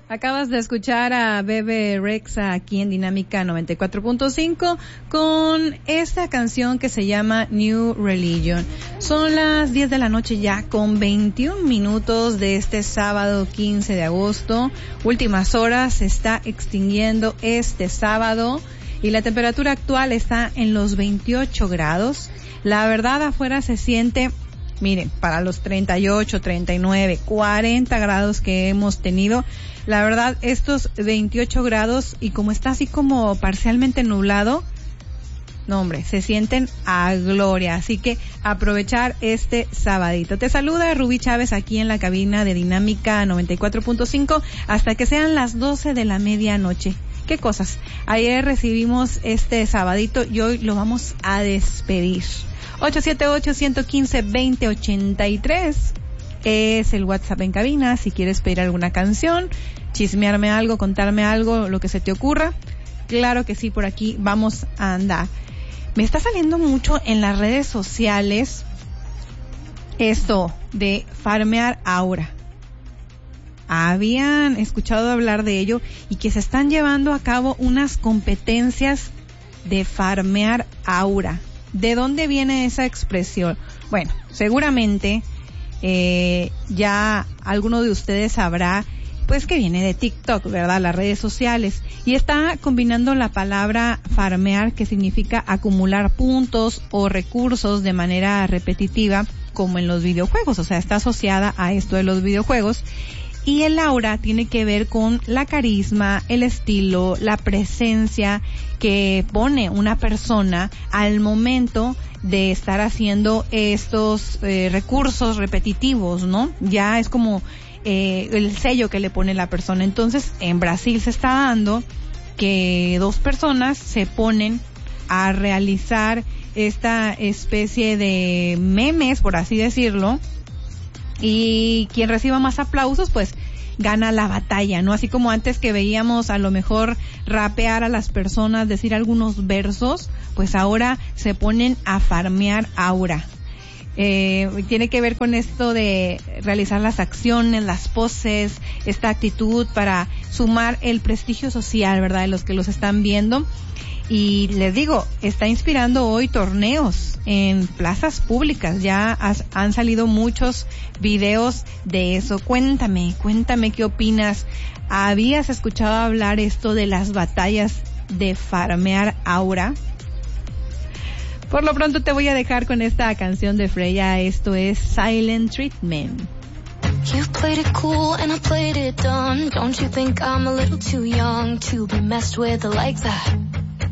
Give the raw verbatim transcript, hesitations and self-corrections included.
Acabas de escuchar a Bebe Rexha aquí en Dinámica noventa y cuatro punto cinco con esta canción que se llama New Religion. Son las diez de la noche ya con veintiún minutos de este sábado quince de agosto. Últimas horas, se está extinguiendo este sábado y la temperatura actual está en los veintiocho grados. La verdad, afuera se siente, miren, para los treinta y ocho, treinta y nueve, cuarenta grados que hemos tenido. La verdad, estos veintiocho grados, y como está así como parcialmente nublado, no hombre, se sienten a gloria. Así que aprovechar este sabadito. Te saluda Rubí Chávez aquí en la cabina de Dinámica noventa y cuatro punto cinco hasta que sean las doce de la medianoche. ¿Qué cosas? Ayer recibimos este sabadito y hoy lo vamos a despedir. ocho siete ocho, uno uno cinco, dos cero ocho tres es el WhatsApp en cabina. Si quieres pedir alguna canción, chismearme algo, contarme algo, lo que se te ocurra, claro que sí, por aquí vamos a andar. Me está saliendo mucho en las redes sociales esto de farmear aura. Habían escuchado hablar de ello y que se están llevando a cabo unas competencias de farmear aura. ¿De dónde viene esa expresión? Bueno, seguramente eh, ya alguno de ustedes sabrá pues que viene de TikTok, ¿verdad? Las redes sociales. Y está combinando la palabra farmear, que significa acumular puntos o recursos de manera repetitiva, como en los videojuegos. O sea, está asociada a esto de los videojuegos. Y el aura tiene que ver con la carisma, el estilo, la presencia que pone una persona al momento de estar haciendo estos eh, recursos repetitivos, ¿no? Ya es como eh, el sello que le pone la persona. Entonces, en Brasil se está dando que dos personas se ponen a realizar esta especie de memes, por así decirlo, y quien reciba más aplausos pues gana la batalla, ¿no? Así como antes que veíamos a lo mejor rapear a las personas, decir algunos versos, pues ahora se ponen a farmear aura. Eh, tiene que ver con esto de realizar las acciones, las poses, esta actitud para sumar el prestigio social, ¿verdad?, de los que los están viendo. Y les digo, está inspirando hoy torneos en plazas públicas. Ya has, han salido muchos videos de eso. Cuéntame, cuéntame qué opinas. ¿Habías escuchado hablar esto de las batallas de farmear aura? Por lo pronto te voy a dejar con esta canción de Freya. Esto es Silent Treatment. You played it cool and I played it dumb. Don't you think I'm a little too young to be messed with like that?